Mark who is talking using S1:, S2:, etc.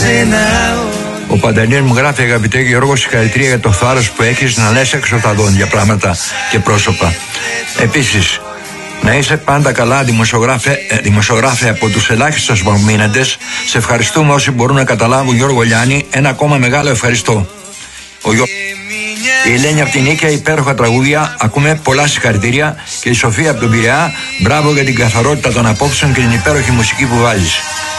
S1: Ο Παντανίων μου γράφει: αγαπητέ Γιώργο, συγχαρητήρια για το θάρρος που έχεις να λες έξω τα δόντια πράγματα και πρόσωπα. Επίσης, να είσαι πάντα καλά, δημοσιογράφε από τους ελάχιστους μήναντες. Σε ευχαριστούμε όσοι μπορούν να καταλάβουν, Γιώργο Λιάννη. Ένα ακόμα μεγάλο ευχαριστώ. Η Ελένη από την Νίκαια, υπέροχα τραγούδια. Ακούμε, πολλά συγχαρητήρια. Και η Σοφία από τον Πειραιά, μπράβο για την καθαρότητα των απόψεων και την υπέροχη μουσική που βάζεις.